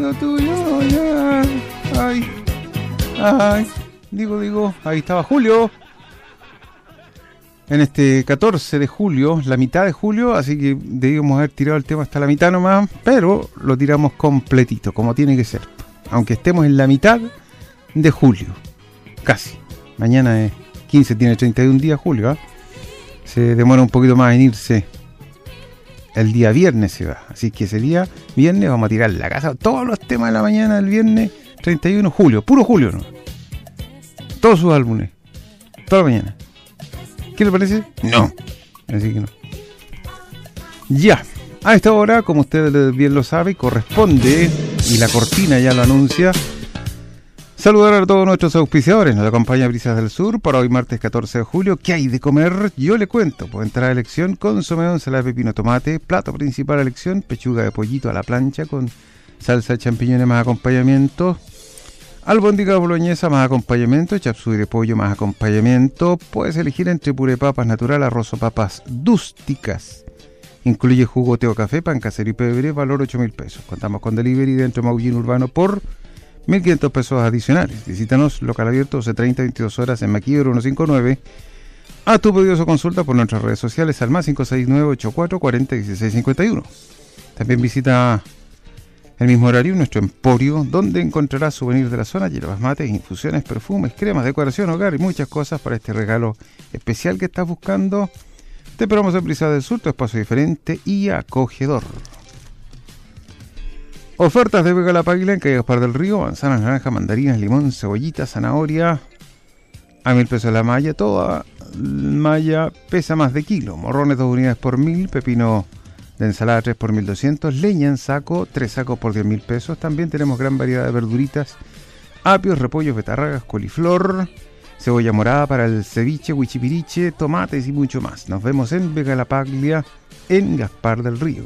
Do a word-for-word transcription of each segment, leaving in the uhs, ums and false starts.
Lo tuyo, ya. Ay, ay. Digo, digo, ahí estaba Julio. En este catorce de julio, la mitad de julio, así que debíamos haber tirado el tema hasta la mitad nomás, pero lo tiramos completito, como tiene que ser. Aunque estemos en la mitad de julio, casi. Mañana es quince, tiene treinta y un días julio, ¿eh? Se demora un poquito más en irse. El día viernes se va, así que ese día viernes vamos a tirar la casa. Todos los temas de la mañana del viernes treinta y uno de julio, puro julio, ¿no? Todos sus álbumes, toda la mañana. ¿Qué le parece? No. Así que no. Ya. A esta hora, como usted bien lo sabe, corresponde, y la cortina ya lo anuncia, saludar a todos nuestros auspiciadores. Nos acompaña Brisas del Sur para hoy martes catorce de julio. ¿Qué hay de comer? Yo le cuento. Por entrada a elección, consomé, ensalada de pepino tomate. Plato principal a elección, pechuga de pollito a la plancha con salsa de champiñones más acompañamiento. Albóndiga boloñesa más acompañamiento, chapsui de pollo más acompañamiento. Puedes elegir entre puré papas natural, arroz o papas dústicas. Incluye jugo, té o café, pan casero y pebre, valor ocho mil pesos. Contamos con delivery dentro de Maullín Urbano por mil quinientos pesos adicionales. Visítanos, local abierto doce treinta, veintidós horas en Maquíver ciento cincuenta y nueve. A tu pedido o consulta por nuestras redes sociales al más cinco seis nueve, ocho cuatro cuatro cero, uno seis cinco uno. También visita el mismo horario nuestro emporio, donde encontrarás souvenirs de la zona, hierbas mates, infusiones, perfumes, cremas, decoración, hogar y muchas cosas para este regalo especial que estás buscando. Te esperamos en Brisas del Sur, tu espacio diferente y acogedor. Ofertas de Vega La Paglia en calle Gaspar del Río: manzanas, naranjas, mandarinas, limón, cebollita, zanahoria a mil pesos la malla. Toda malla pesa más de kilo. Morrones dos unidades por mil, pepino de ensalada tres por mil doscientos, leña en saco tres sacos por diez mil pesos. También tenemos gran variedad de verduritas: apios, repollos, betarragas, coliflor, cebolla morada para el ceviche, huichipiriche, tomates y mucho más. Nos vemos en Vega La Paglia en Gaspar del Río.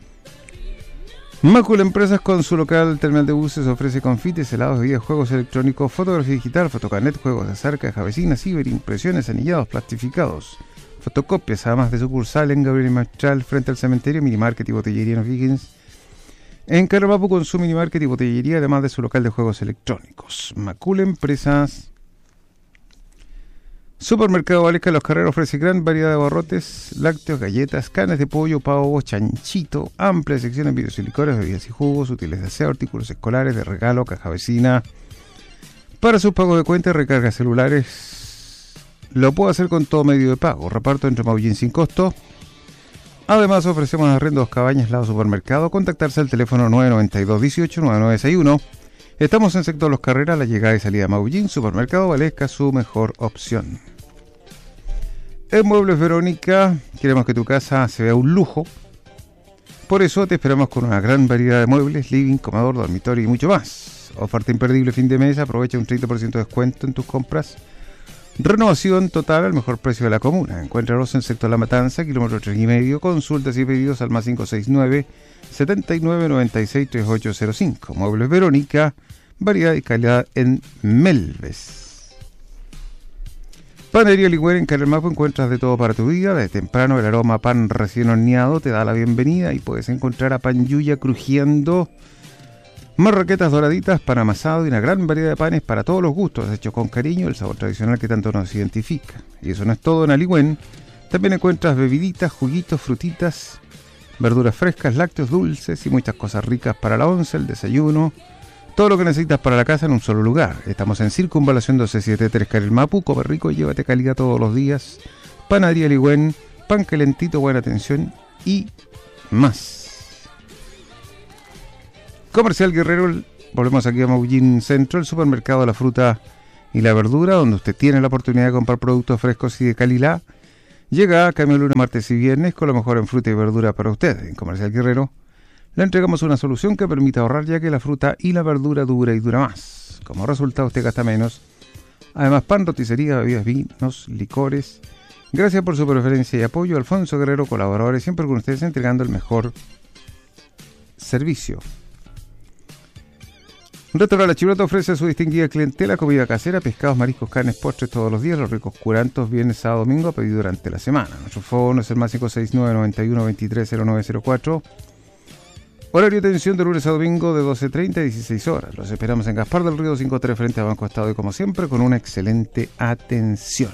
Macul Empresas, con su local terminal de buses, ofrece confites, helados, bebidas, juegos electrónicos, fotografía digital, fotocarnet, juegos de azar, caja vecina, ciberimpresiones, anillados, plastificados, fotocopias, además de sucursal en Gabriel Mastral frente al cementerio, minimarket y botillería en O'Higgins. En Caravapu, con su minimarket y botillería, además de su local de juegos electrónicos. Macul Empresas. Supermercado Valesca Los Carreros ofrece gran variedad de barrotes, lácteos, galletas, carnes de pollo, pavo, chanchito, amplia sección en vinos y licores, bebidas y jugos, útiles de aseo, artículos escolares, de regalo, caja vecina. Para sus pagos de cuenta y recargas celulares, lo puede hacer con todo medio de pago. Reparto entre Maullín sin costo. Además, ofrecemos arrendos, cabañas, lado supermercado. Contactarse al teléfono nueve nueve dos, dieciocho, nueve nueve seis uno. Estamos en sector Los Carreras, la llegada y salida de Maullín. Supermercado Valesca, su mejor opción. En Muebles Verónica, queremos que tu casa se vea un lujo. Por eso te esperamos con una gran variedad de muebles, living, comedor, dormitorio y mucho más. Oferta imperdible fin de mes, aprovecha un treinta por ciento de descuento en tus compras. Renovación total al mejor precio de la comuna. Encuéntralos en sector La Matanza, kilómetro tres y medio. Consultas y pedidos al más cinco seis nueve, setenta y nueve, noventa y seis, treinta y ocho cero cinco. Muebles Verónica, variedad y calidad en Melves. Panadería Ligüera, en Carelmapo encuentras de todo para tu vida. Desde temprano el aroma a pan recién horneado te da la bienvenida y puedes encontrar a pan Yuya crujiendo, marraquetas doraditas, pan amasado y una gran variedad de panes para todos los gustos, hechos con cariño, el sabor tradicional que tanto nos identifica. Y eso no es todo en Aligüen. También encuentras bebiditas, juguitos, frutitas, verduras frescas, lácteos, dulces y muchas cosas ricas para la once, el desayuno. Todo lo que necesitas para la casa en un solo lugar. Estamos en Circunvalación doce setenta y tres Carelmapu. Come rico y llévate calidad todos los días. Panadería Ligüen, pan calentito, buena atención y más. Comercial Guerrero, volvemos aquí a Maullín Centro, el supermercado de la fruta y la verdura, donde usted tiene la oportunidad de comprar productos frescos y de calidad. Llega a cambio lunes, martes y viernes con lo mejor en fruta y verdura para usted. En Comercial Guerrero le entregamos una solución que permite ahorrar, ya que la fruta y la verdura dura y dura más. Como resultado, usted gasta menos. Además, pan, roticería, bebidas, vinos, licores. Gracias por su preferencia y apoyo. Alfonso Guerrero, colaboradores, siempre con ustedes entregando el mejor servicio. Restaurante La Chirota ofrece a su distinguida clientela comida casera, pescados, mariscos, carnes, postres todos los días, los ricos curantos viernes, sábado, domingo, a pedido durante la semana. Nuestro phone es el más cinco seis nueve, noventa y uno, veintitrés, cero nueve cero cuatro. Horario de atención de lunes a domingo de doce treinta a dieciséis horas. Los esperamos en Gaspar del Río cincuenta y tres frente a Banco Estado y como siempre con una excelente atención.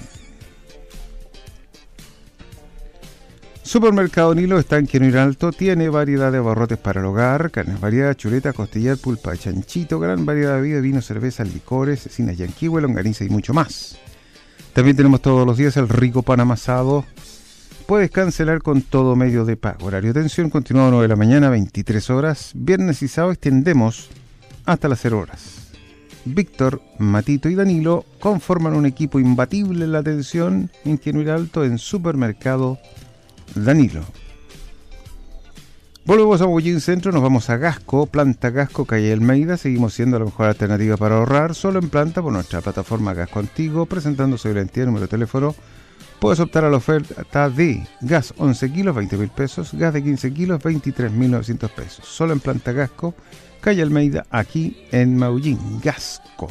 Supermercado Nilo está en Quino Alto, tiene variedad de abarrotes para el hogar, carnes variadas, chuleta, costillar, pulpa, chanchito, gran variedad de bebidas, vinos, cervezas, licores, cecinas, yanquihue, longaniza y mucho más. También tenemos todos los días el rico pan amasado. Puedes cancelar con todo medio de pago. Horario de atención continuado nueve de la mañana, veintitrés horas. Viernes y sábado extendemos hasta las cero horas. Víctor, Matito y Danilo conforman un equipo imbatible en la atención en Quino Alto en Supermercado Danilo. Volvemos a Maullín Centro, nos vamos a Gasco, Planta Gasco, calle Almeida. Seguimos siendo la mejor alternativa para ahorrar, solo en planta por nuestra plataforma Gasco Antiguo, presentando su identidad y número de teléfono. Puedes optar a la oferta de gas once kilos, veinte mil pesos, gas de quince kilos, veintitrés mil novecientos pesos. Solo en Planta Gasco, calle Almeida, aquí en Maullín, Gasco.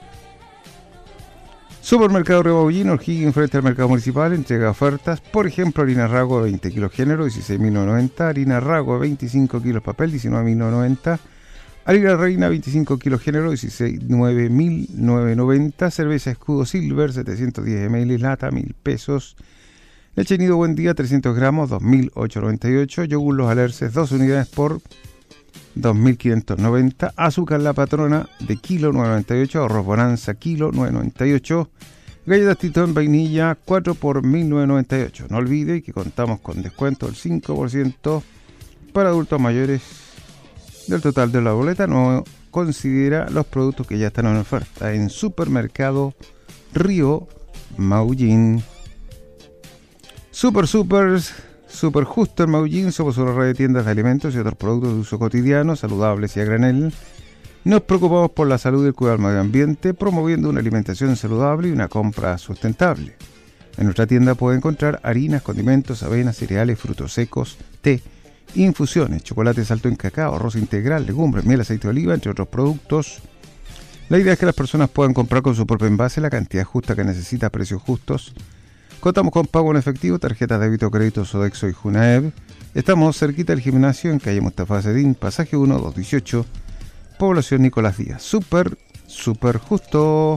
Supermercado Río Maullín, O'Higgins frente al mercado municipal, entrega ofertas. Por ejemplo, harina Rago de veinte kilos género, dieciséis mil novecientos noventa. Harina Rago de veinticinco kilos papel, diecinueve mil novecientos noventa. Harina Reina, veinticinco kilos género, diecinueve mil novecientos noventa. Cerveza Escudo Silver, setecientos diez mililitros, lata, mil pesos. Leche Nido Buen Día, trescientos gramos, dos mil ochocientos noventa y ocho. Yogur Los Alerces, dos unidades por dos mil quinientos noventa. Azúcar La Patrona de kilo, nueve noventa y ocho. Arroz Bonanza, kilo, nueve noventa y ocho. Galletas Titón Vainilla, cuatro por mil novecientos noventa y ocho. No olvide que contamos con descuento del cinco por ciento para adultos mayores del total de la boleta. No considera los productos que ya están en oferta en Supermercado Río Maullín. Super Supers, Super Justo en Maullín. Somos una red de tiendas de alimentos y otros productos de uso cotidiano, saludables y a granel. Nos preocupamos por la salud y el cuidado del medio ambiente, promoviendo una alimentación saludable y una compra sustentable. En nuestra tienda puede encontrar harinas, condimentos, avenas, cereales, frutos secos, té, infusiones, chocolates alto en cacao, arroz integral, legumbres, miel, aceite de oliva, entre otros productos. La idea es que las personas puedan comprar con su propio envase la cantidad justa que necesita a precios justos. Contamos con pago en efectivo, tarjetas de débito, crédito, Sodexo y Junaev. Estamos cerquita del gimnasio en calle Mustafa Sedín, pasaje uno, doscientos dieciocho, población Nicolás Díaz. Súper, súper justo.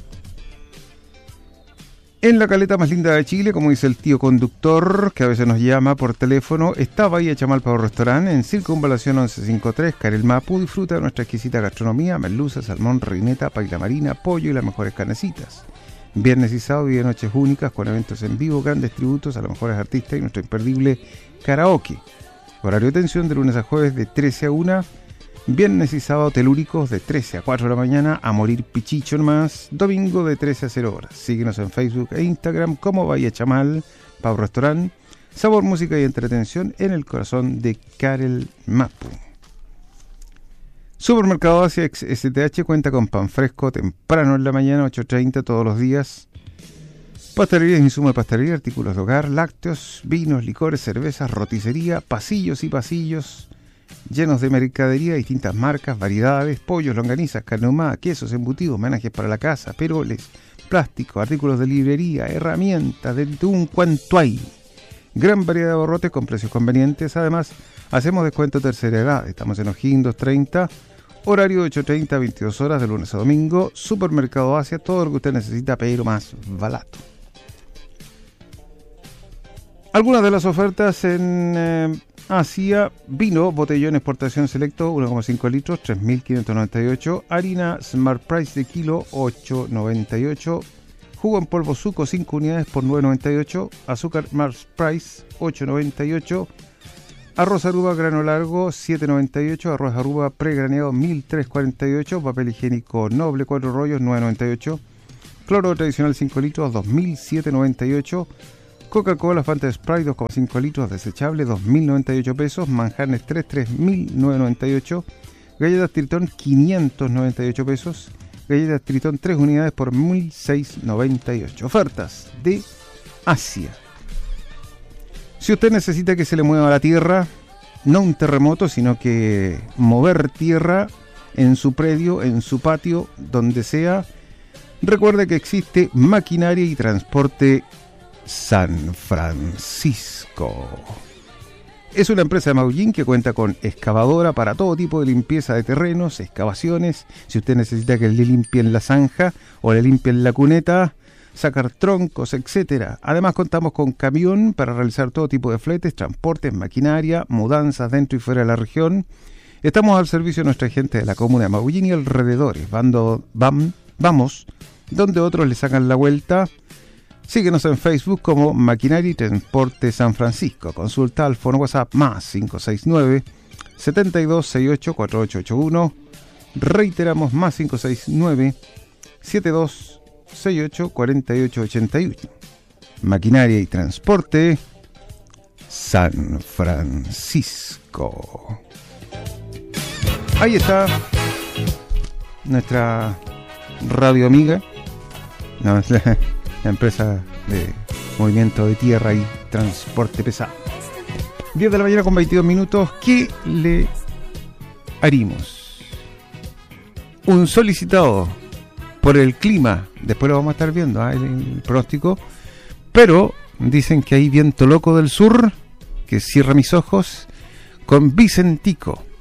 En la caleta más linda de Chile, como dice el tío conductor, que a veces nos llama por teléfono, está Bahía Chamalpa Restaurante en Circunvalación once cincuenta y tres, Carel Mapu. Disfruta de nuestra exquisita gastronomía, merluza, salmón, reineta, paila marina, pollo y las mejores carnecitas. Viernes y sábado y de noches únicas con eventos en vivo, grandes tributos a los mejores artistas y nuestro imperdible karaoke. Horario de atención de lunes a jueves de trece a una. Viernes y sábado telúricos de trece a cuatro de la mañana, a morir pichicho nomás. Domingo de trece a cero horas. Síguenos en Facebook e Instagram como Bahía Chamal, Pau Restaurant, sabor, música y entretención en el corazón de Carel Mapu. Supermercado Asia S T H cuenta con pan fresco temprano en la mañana, ocho treinta todos los días. Pastelería, insumo de pastelería, artículos de hogar, lácteos, vinos, licores, cervezas, roticería, pasillos y pasillos llenos de mercadería, distintas marcas, variedades, pollos, longanizas, carne ahumada, quesos, embutidos, menajes para la casa, peroles, plásticos, artículos de librería, herramientas, de un cuanto hay. Gran variedad de abarrotes con precios convenientes. Además, hacemos descuento tercera edad. Estamos en O'Higgins doscientos treinta, horario de ocho treinta a veintidós horas de lunes a domingo. Supermercado Asia, todo lo que usted necesita, pero más barato. Algunas de las ofertas en eh, Asia: vino, botellón exportación selecto, uno coma cinco litros, tres mil quinientos noventa y ocho. Harina Smart Price de kilo, ocho noventa y ocho. Jugo en polvo Suco, cinco unidades por nueve noventa y ocho. Azúcar Smart Price, ocho noventa y ocho. Arroz Aruba grano largo, siete noventa y ocho. Arroz Aruba pregraneado, mil trescientos cuarenta y ocho. Papel higiénico noble, cuatro rollos, nueve noventa y ocho. Cloro tradicional, cinco litros, dos mil setecientos noventa y ocho. Coca-Cola Fanta Sprite, dos coma cinco litros, desechable, dos mil noventa y ocho pesos. Manjar Nestlé, tres mil novecientos noventa y ocho. Galletas Tritón, quinientos noventa y ocho pesos. Galletas Tritón, tres unidades por mil seiscientos noventa y ocho. Ofertas de Asia. Si usted necesita que se le mueva la tierra, no un terremoto, sino que mover tierra en su predio, en su patio, donde sea, recuerde que existe Maquinaria y Transporte San Francisco. Es una empresa de Maullín que cuenta con excavadora para todo tipo de limpieza de terrenos, excavaciones. Si usted necesita que le limpien la zanja o le limpien la cuneta, sacar troncos, etcétera. Además contamos con camión para realizar todo tipo de fletes, transportes, maquinaria, mudanzas dentro y fuera de la región. Estamos al servicio de nuestra gente de la comuna de Maullín y alrededores. Bando, bam, vamos, donde otros le sacan la vuelta. Síguenos en Facebook como Maquinaria y Transporte San Francisco. Consulta al fono WhatsApp más cinco seis nueve, siete dos seis ocho, cuatro ocho ocho uno. Reiteramos más cinco seis nueve, siete dos seis ocho, cuatro ocho ocho uno. Maquinaria y Transporte San Francisco. Ahí está nuestra radio amiga. No, la empresa de movimiento de tierra y transporte pesado. diez de la mañana con veintidós minutos. ¿Qué le harimos? Un solicitado por el clima, después lo vamos a estar viendo, ¿eh? el, el pronóstico, pero dicen que hay viento loco del sur, que cierra mis ojos, con Vicentico.